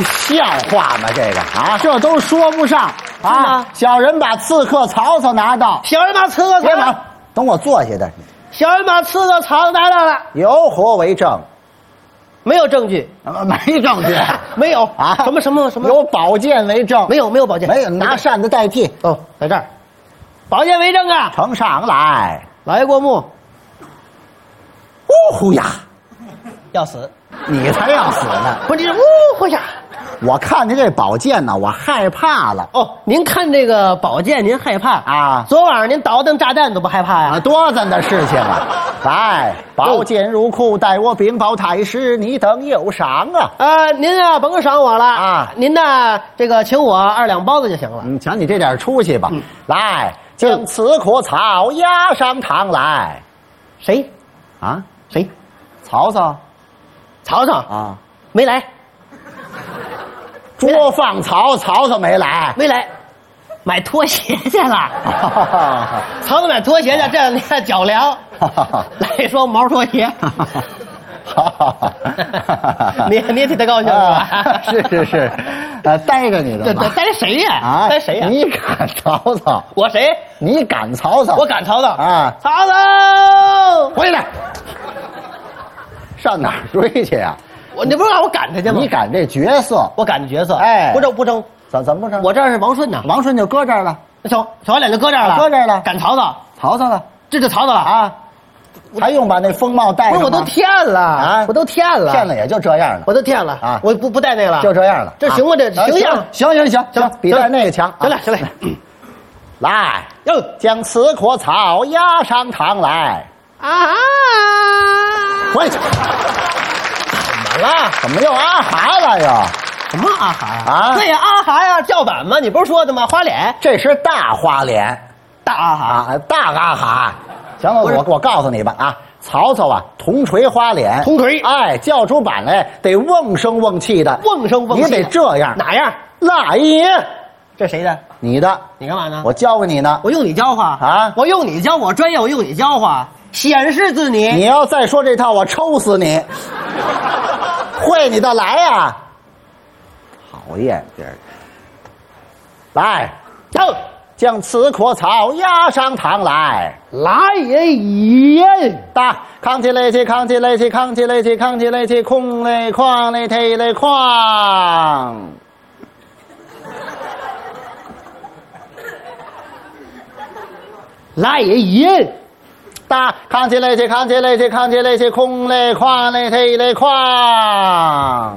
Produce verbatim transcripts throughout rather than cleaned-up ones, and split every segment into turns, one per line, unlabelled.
像话吗？这个啊，这都说不上啊！小人把刺客曹操拿到，
小人把刺客曹
别忙，等我坐下的。
小人把刺客曹操拿到了，
有何为证？
没有证据，
啊、没证据，
没有
啊？
什么什么什么？
有宝剑为证？
没有，没有宝剑，
没有，拿扇子代替。
哦，在这儿，宝剑为证啊！
呈上来，
来过目。
呜呼呀！
要死！
你才要死呢！
不是你，呜呼呀！
我看见这宝剑呢，我害怕了。
哦，您看这个宝剑，您害怕
啊？
昨晚上您捣腾炸弹都不害怕呀？
啊，多咱的事情啊！来，宝剑入库，待我禀报太师，你等有赏啊！
啊，您啊，甭赏我了
啊，
您呢，这个请我二两包子就行了。
嗯，瞧你这点出息吧。嗯、来，将此棵草押上堂来。
谁？
啊？
谁？
曹操。
曹操
啊，
没来。
捉放曹，曹操没来，
没来，买拖鞋去了。曹操买拖鞋去，这两天脚凉，来一双毛拖鞋。你你也替他高兴是吧？
是是是，呃，带着你的。
带着谁呀？
啊，
带谁呀？
你赶曹操？
我谁？
你赶曹操？
我赶曹操
啊！
曹操
回来！上哪儿追去呀？
我你不是让我赶他去吗？
你赶这角色，
我赶这角色，
哎，
不争不争，
怎怎么不争？
我这儿是王顺呢，
王顺就搁这儿了，
小小花脸就搁这儿了，
搁这儿了，
赶曹操，
曹操了，
这就曹操了
啊！还用把那风帽戴上吗？
不是，我都添了啊，我都添了，
添了也就这样了，
我都添了啊，我不不带那个了，
就这样了，
这行吗？这形象，
行行行行，比带那个强，
行了行了，
来，
哟，
将此棵草押上堂来
啊！
回去。
怎么了？
怎么又啊哈了呀？
什么啊哈呀？
啊，
对呀，啊哈呀，叫板嘛，你不是说的吗？花脸，
这是大花脸，
大啊哈
啊，大啊哈。行了，我我告诉你吧啊，曹操啊，铜锤花脸，
铜锤，
哎，叫出板来得瓮声瓮气的，
瓮声瓮气，
你得这样，
哪样？
来，
这谁的？
你的，
你干嘛呢？
我教给你呢，
我用你教化
啊，
我用你教我专业，我用你教化，显示自你。
你要再说这套，我抽死你！会你的来呀、啊！讨厌，这来，
走，
将此棵草押上堂来。
来也也，
大扛起来起，扛起来起，扛起来起，扛起来起，空来哐来推来哐。
来也也。
大扛起来起，扛起来起，扛起来起，空来哐来推来哐。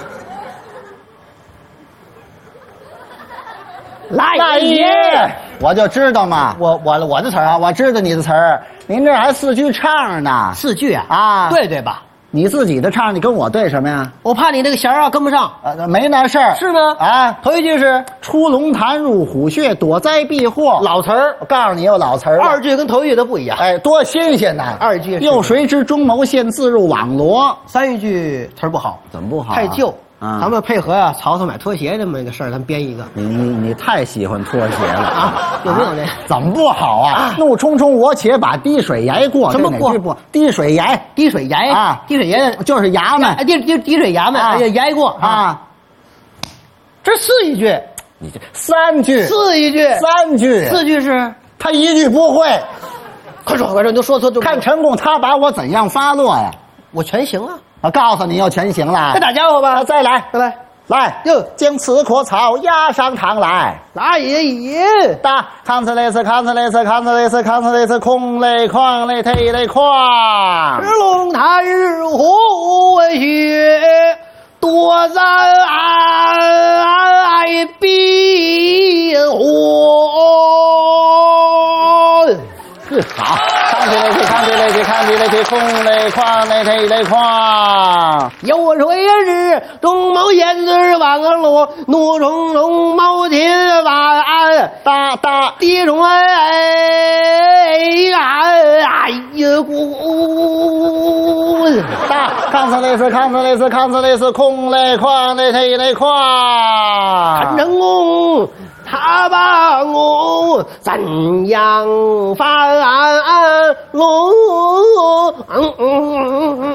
来也，
我就知道嘛，
我我我的词儿
啊，我知道你的词儿，您这还四句唱呢，
四句啊
啊，
对对吧？
你自己的唱，你跟我对什么呀？
我怕你这个弦儿啊跟不上，
呃，没那事儿，
是吗？
啊，
头一句是
出龙潭入虎穴，躲灾避祸，
老词儿。
我告诉你有老词儿，
二句跟头一句都不一样，
哎，多新鲜呐！
二句
又谁知中牟县自入网罗？
三句词儿不好，
怎么不好、啊？
太旧。
啊，
咱们配合啊，曹操买拖鞋这么一个事儿，咱们编一个。
你你你太喜欢拖鞋了
啊！有没有这？
怎么不好啊？啊怒冲冲，我且把滴水崖过。
什么过？
不，滴水崖，
滴水崖
啊，
滴水崖
就是衙门，
滴滴滴水衙门，哎呀，崖过
啊。
这四一句，
你这三句，
四一句，
三句，
四句是
他一句不会。
快说，快说，你都说错就
看陈贡他把我怎样发落呀？
我全行啊！
我告诉你，要全行了。
再打家伙吧，
再来，
再来。
来，
哟，
将此棵草押上堂来。
来也也，
大扛起来是扛起来是扛起来是扛起来是空来哐来推来哐。
赤龙潭虎穴，躲灾避祸。
是好，扛起来去，扛起来去，扛起来去，空来哐来推来哐。
有水日中牟县自望路，怒冲冲毛铁瓦
大大
地中哎哎呀咕
大扛起来是扛起来是扛起来是空来哐来推来哐。
看成功。他把我怎样翻路？